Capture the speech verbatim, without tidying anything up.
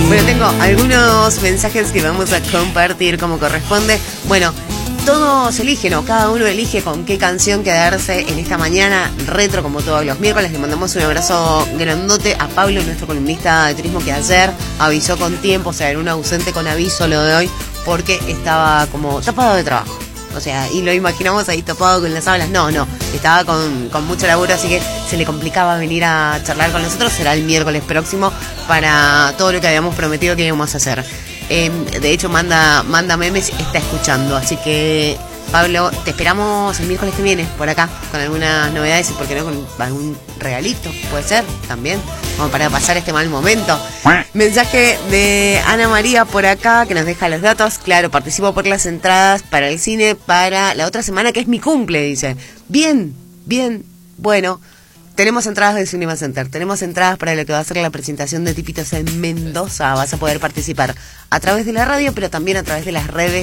Bueno, tengo algunos mensajes que vamos a compartir como corresponde. Bueno, todo se elige, ¿no? Cada uno elige con qué canción quedarse en esta mañana retro, como todos los miércoles. Le mandamos un abrazo grandote a Pablo, nuestro columnista de turismo, que ayer avisó con tiempo, o sea, era un ausente con aviso lo de hoy, porque estaba como tapado de trabajo. O sea, y lo imaginamos ahí tapado con las sábanas. No, no, estaba con, con mucho laburo, así que se le complicaba venir a charlar con nosotros. Será el miércoles próximo para todo lo que habíamos prometido que íbamos a hacer. Eh, de hecho, manda, manda memes, está escuchando. Así que, Pablo, te esperamos el miércoles que viene por acá con algunas novedades y, ¿por qué no, con algún regalito? Puede ser también, como para pasar este mal momento. Mensaje de Ana María por acá, que nos deja los datos. Claro, participo por las entradas para el cine para la otra semana, que es mi cumple, dice. Bien, bien, bueno. Tenemos entradas del Cinema Center, tenemos entradas para lo que va a ser la presentación de Tipitos en Mendoza. Vas a poder participar a través de la radio, pero también a través de las redes